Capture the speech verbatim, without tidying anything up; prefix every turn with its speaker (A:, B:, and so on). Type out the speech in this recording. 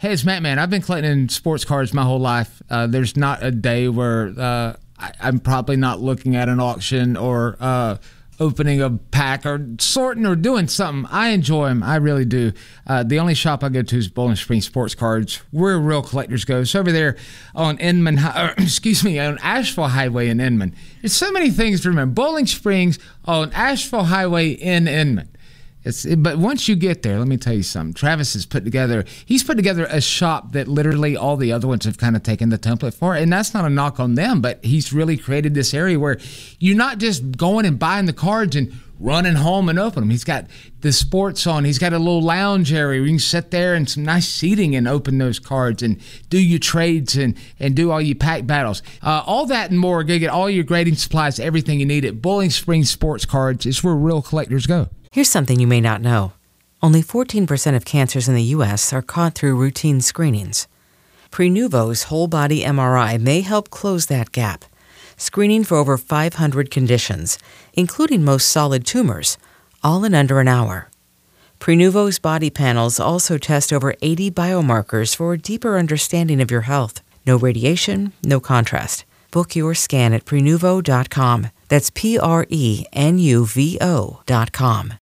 A: Hey, it's Matt, man. I've been collecting sports cards my whole life. Uh, there's not a day where uh, I, I'm probably not looking at an auction or uh, opening a pack or sorting or doing something. I enjoy them. I really do. Uh, the only shop I go to is Bowling Springs Sports Cards, where real collectors go. It's over there on Inman, or, excuse me, on Asheville Highway in Inman. There's so many things to remember. Bowling Springs on Asheville Highway in Inman. It's, but once you get there, let me tell you something. Travis has put together, he's put together a shop that literally all the other ones have kind of taken the template for. And that's not a knock on them, but he's really created this area where you're not just going and buying the cards and running home and open them. He's got the sports on. He's got a little lounge area where you can sit there and some nice seating and open those cards and do your trades and, and do all your pack battles. Uh, all that and more. Go get all your grading supplies, everything you need at Bowling Springs Sports Cards. It's where real collectors go.
B: Here's something you may not know. Only fourteen percent of cancers in the U S are caught through routine screenings. Prenuvo's whole-body M R I may help close that gap, screening for over five hundred conditions, including most solid tumors, all in under an hour. Prenuvo's body panels also test over eighty biomarkers for a deeper understanding of your health. No radiation, no contrast. Book your scan at Prenuvo dot com. That's P R E N U V O dot com.